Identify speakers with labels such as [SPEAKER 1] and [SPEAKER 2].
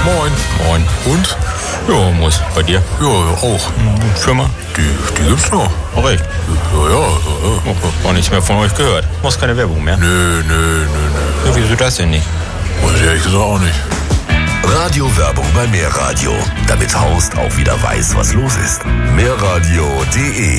[SPEAKER 1] Moin.
[SPEAKER 2] Moin.
[SPEAKER 1] Und?
[SPEAKER 2] Ja, muss. Bei dir?
[SPEAKER 1] Ja, auch.
[SPEAKER 2] Firma?
[SPEAKER 1] Die gibt's noch.
[SPEAKER 2] Auch recht.
[SPEAKER 1] Ja.
[SPEAKER 2] Auch nichts mehr von euch gehört. Machst keine Werbung mehr?
[SPEAKER 1] Nö.
[SPEAKER 2] Ja, wieso das denn nicht?
[SPEAKER 1] Weiß ich ehrlich gesagt auch nicht.
[SPEAKER 3] Radiowerbung bei Mehrradio. Damit Horst auch wieder weiß, was los ist. Mehrradio.de